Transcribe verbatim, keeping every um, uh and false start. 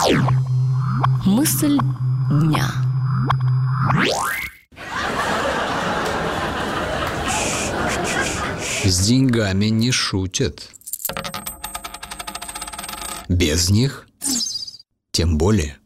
Мысль дня. С деньгами не шутят. Без них тем более.